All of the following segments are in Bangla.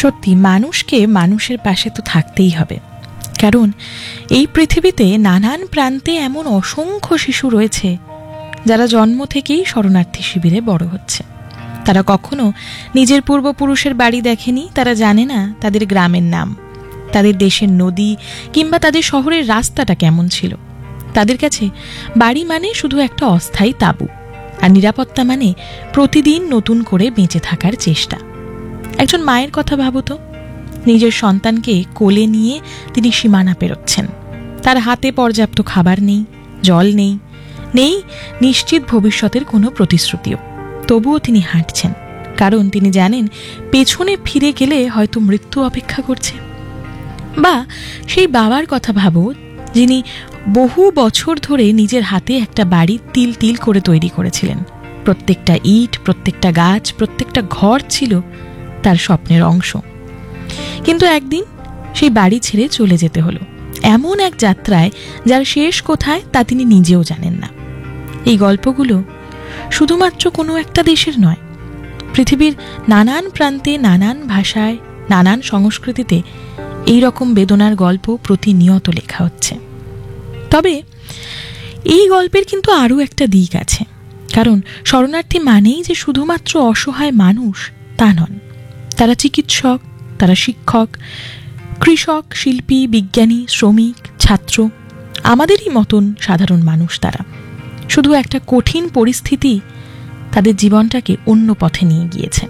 সত্যি মানুষকে মানুষের পাশে তো থাকতেই হবে, কারণ এই পৃথিবীতে নানান প্রান্তে এমন অসংখ্য শিশু রয়েছে যারা জন্ম থেকেই শরণার্থী শিবিরে বড় হচ্ছে। তারা কখনো নিজের পূর্বপুরুষের বাড়ি দেখেনি, তারা জানে না তাদের গ্রামের নাম, তাদের দেশের নদী কিংবা তাদের শহরের রাস্তাটা কেমন ছিল। তাদের কাছে বাড়ি মানে শুধু একটা অস্থায়ী তাঁবু, আর নিরাপত্তা মানে প্রতিদিন নতুন করে বেঁচে থাকার চেষ্টা। একজন মায়ের কথা ভাবতো, নিজের সন্তানকে কোলে নিয়ে তিনি সীমানা পেরোচ্ছেন। তার হাতে পর্যাপ্ত খাবার নেই, জল নেই, নেই নিশ্চিত ভবিষ্যতের কোনো প্রতিশ্রুতিও। তবুও তিনি হাঁটছেন, কারণ তিনি জানেন পেছনে ফিরে গেলে হয়তো মৃত্যু অপেক্ষা করছে। বা সেই বাবার কথা ভাবো, যিনি বহু বছর ধরে নিজের হাতে একটা বাড়ি তিল তিল করে তৈরি করেছিলেন। প্রত্যেকটা ইট, প্রত্যেকটা গাছ, প্রত্যেকটা ঘর ছিল তার স্বপ্নের অংশ। কিন্তু একদিন সেই বাড়ি ছেড়ে চলে যেতে হলো, এমন এক যাত্রায় যার শেষ কোথায় তা তিনি নিজেও জানেন না। এই গল্পগুলো শুধুমাত্র কোনো একটা দেশের নয়, পৃথিবীর নানান প্রান্তে, নানান ভাষায়, নানান সংস্কৃতিতে এই রকম বেদনার গল্প প্রতিনিয়ত লেখা হচ্ছে। তবে এই গল্পের কিন্তু আরও একটা দিক আছে, কারণ শরণার্থী মানেই যে শুধুমাত্র অসহায় মানুষ তা নন। তারা চিকিৎসক, তারা শিক্ষক, কৃষক, শিল্পী, বিজ্ঞানী, শ্রমিক, ছাত্র, আমাদেরই মতন সাধারণ মানুষ। তারা শুধু একটা কঠিন পরিস্থিতি তাদের জীবনটাকে অন্য পথে নিয়ে গিয়েছে।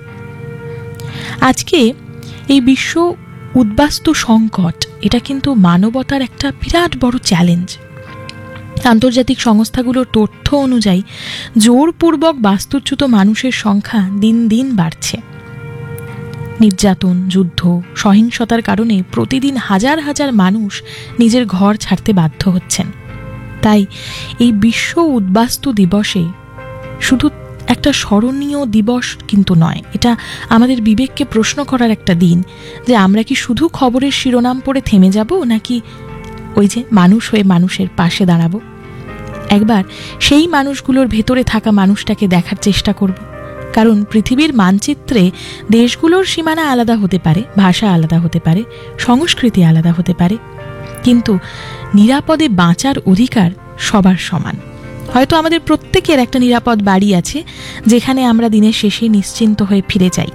আজকে এই বিশ্ব উদ্বাস্তু সংকট, এটা কিন্তু মানবতার একটা বিরাট বড় চ্যালেঞ্জ। আন্তর্জাতিক সংস্থাগুলোর তথ্য অনুযায়ী জোরপূর্বক বাস্তুচ্যুত মানুষের সংখ্যা দিন দিন বাড়ছে। নির্যাতন, যুদ্ধ, সহিংসতার কারণে প্রতিদিন হাজার হাজার মানুষ নিজের ঘর ছাড়তে বাধ্য হচ্ছেন। তাই এই বিশ্ব উদ্বাস্তু দিবসে শুধু একটা স্মরণীয় দিবস কিন্তু নয়, এটা আমাদের বিবেককে প্রশ্ন করার একটা দিন যে আমরা কি শুধু খবরের শিরোনাম পড়ে থেমে যাব, নাকি ওই যে মানুষ হয়ে মানুষের পাশে দাঁড়াবো। একবার সেই মানুষগুলোর ভেতরে থাকা মানুষটাকে দেখার চেষ্টা করব। কারণ পৃথিবীর মানচিত্রে দেশগুলোর সীমানা আলাদা হতে পারে, ভাষা আলাদা হতে পারে, সংস্কৃতি আলাদা হতে পারে, কিন্তু নিরাপদে বাঁচার অধিকার সবার সমান। হয়তো আমাদের প্রত্যেকের একটা নিরাপদ বাড়ি আছে, যেখানে আমরা দিনের শেষে নিশ্চিন্ত হয়ে ফিরে যাই।